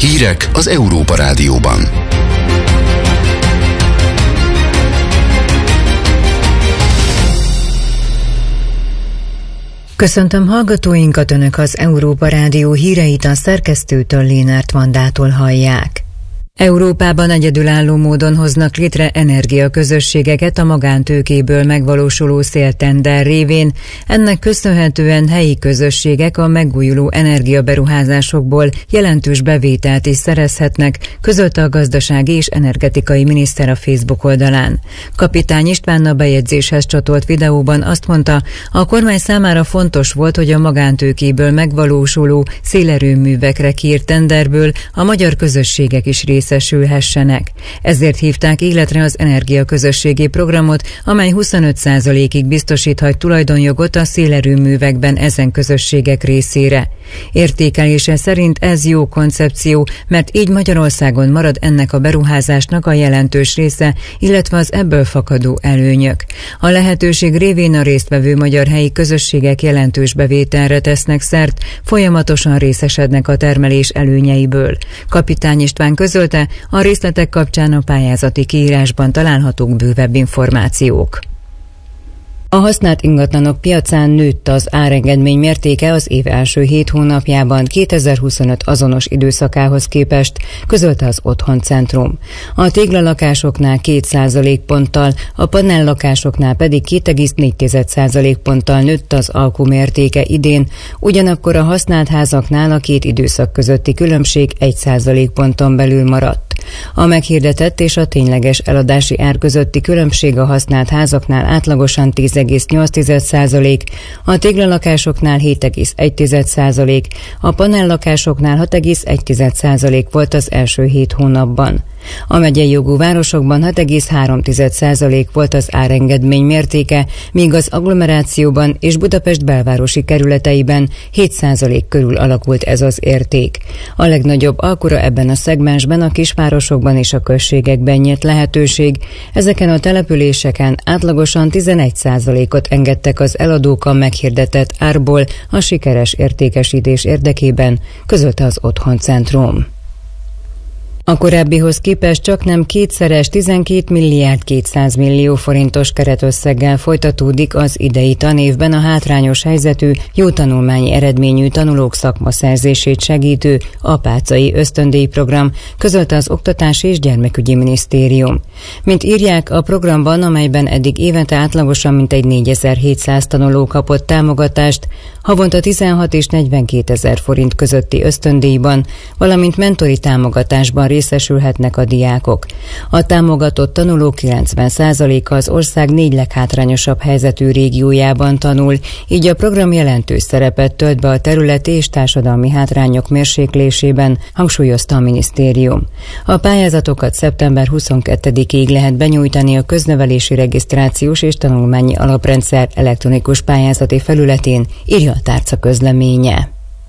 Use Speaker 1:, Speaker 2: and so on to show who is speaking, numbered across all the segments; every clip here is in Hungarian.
Speaker 1: Hírek az Európa Rádióban.
Speaker 2: Köszöntöm hallgatóinkat, Önök az Európa Rádió híreit a szerkesztőtől, Lénárt Vandától hallják. Európában egyedülálló módon hoznak létre energiaközösségeket a magántőkéből megvalósuló széltender révén. Ennek köszönhetően helyi közösségek a megújuló energiaberuházásokból jelentős bevételt is szerezhetnek, közölte a gazdasági és energetikai miniszter a Facebook oldalán. Kapitány István a bejegyzéshez csatolt videóban azt mondta, a kormány számára fontos volt, hogy a magántőkéből megvalósuló szélerőművekre kiírt tenderből a magyar közösségek is részesülhessenek. Ezért hívták életre az energiaközösségi programot, amely 25%-ig biztosíthat tulajdonjogot a szélerőművekben ezen közösségek részére. Értékelése szerint ez jó koncepció, mert így Magyarországon marad ennek a beruházásnak a jelentős része, illetve az ebből fakadó előnyök. A lehetőség révén a résztvevő magyar helyi közösségek jelentős bevételre tesznek szert, folyamatosan részesednek a termelés előnyeiből. Kapitány István közölte, a részletek kapcsán a pályázati kiírásban találhatók bővebb információk. A használt ingatlanok piacán nőtt az árengedmény mértéke az év első 7 hónapjában 2025 azonos időszakához képest, közölte az Otthoncentrum. A téglalakásoknál 2% ponttal, a panellakásoknál pedig 2,4% ponttal nőtt az alkú mértéke idén, ugyanakkor a használt házaknál a két időszak közötti különbség 1% ponton belül maradt. A meghirdetett és a tényleges eladási ár közötti különbség a használt házaknál átlagosan 10,8%, a téglalakásoknál 7,1%, a panellakásoknál 6,1% volt az első 7 hónapban. A megyei jogú városokban 6,3% volt az árengedmény mértéke, míg az agglomerációban és Budapest belvárosi kerületeiben 7% körül alakult ez az érték. A legnagyobb alkura ebben a szegmensben a kisvárosokban és a községekben nyílt lehetőség. Ezeken a településeken átlagosan 11%-ot engedtek az eladók a meghirdetett árból a sikeres értékesítés érdekében, közölte az Otthoncentrum. A korábbihoz képest csaknem kétszeres 12 milliárd 200 millió forintos keretösszeggel folytatódik az idei tanévben a hátrányos helyzetű, jó tanulmányi eredményű tanulók szakmaszerzését segítő apácai ösztöndíjprogram, közölte az Oktatási és Gyermekügyi Minisztérium. Mint írják, a programban, amelyben eddig évente átlagosan mintegy 4700 tanuló kapott támogatást, havonta 16 és 42 000 forint közötti ösztöndíjban, valamint mentori támogatásban részesülhetnek a diákok. A támogatott tanulók 90%-a az ország 4 leghátrányosabb helyzetű régiójában tanul, így a program jelentős szerepet tölt be a területi és társadalmi hátrányok mérséklésében, hangsúlyozta a minisztérium. A pályázatokat szeptember 22-ig lehet benyújtani a Köznevelési Regisztrációs és Tanulmányi Alaprendszer elektronikus pályázati felületén, írja a tárca közleménye.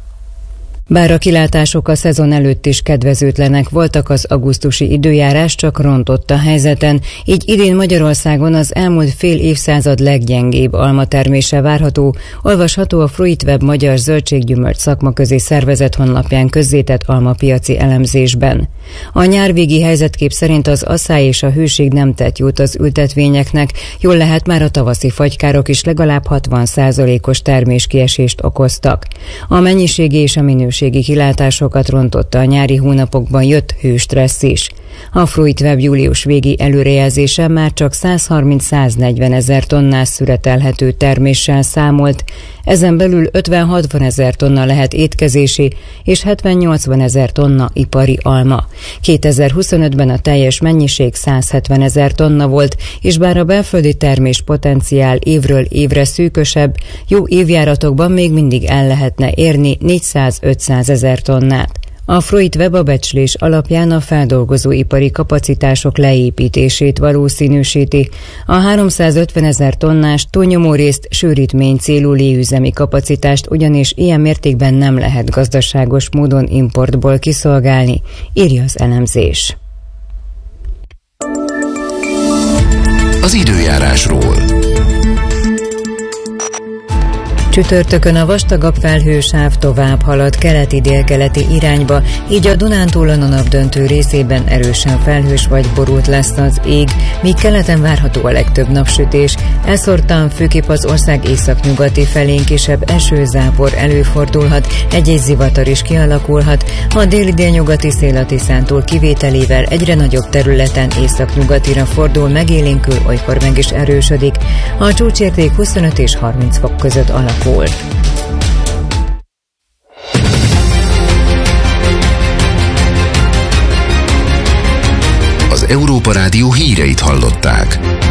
Speaker 2: Bár a kilátások a szezon előtt is kedvezőtlenek voltak, az augusztusi időjárás csak rontott a helyzeten, így idén Magyarországon az elmúlt fél évszázad leggyengébb almatermése várható, olvasható a Fruitweb magyar zöldséggyümölcs szakmaközi szervezet honlapján közzétett almapiaci elemzésben. A nyárvégi helyzetkép szerint az asszály és a hőség nem tett jót az ültetvényeknek, jól lehet már a tavaszi fagykárok is legalább 60%-os terméskiesést okoztak. A mennyiségi és a minőségi kilátásokat rontotta a nyári hónapokban jött hőstressz is. A Fruitweb július végi előrejelzése már csak 130-140 ezer tonnás szüretelhető terméssel számolt, ezen belül 50-60 ezer tonna lehet étkezési és 70-80 ezer tonna ipari alma. 2025-ben a teljes mennyiség 170 ezer tonna volt, és bár a belföldi termés potenciál évről évre szűkösebb, jó évjáratokban még mindig el lehetne érni 400-500 ezer tonnát. A Fruitweb a becslés alapján a feldolgozóipari kapacitások leépítését valószínűsíti. A 350 ezer tonnás túlnyomórészt sűrítmény célú léüzemi kapacitást ugyanis ilyen mértékben nem lehet gazdaságos módon importból kiszolgálni, írja az elemzés.
Speaker 1: Az időjárásról.
Speaker 2: Csütörtökön a vastagabb felhősáv tovább halad keleti-délkeleti irányba, így a Dunántúlon a napdöntő részében erősen felhős vagy borult lesz az ég, míg keleten várható a legtöbb napsütés. Elszórtan főképp az ország északnyugati felén kisebb esőzápor előfordulhat, egy-egy zivatar is kialakulhat. A déli-délnyugati szél a Tiszántúl kivételével egyre nagyobb területen északnyugatira fordul, megélénkül, olykor meg is erősödik. A csúcsérték 25 és 30 fok között alakul.
Speaker 1: Az Európa Rádió híreit hallották.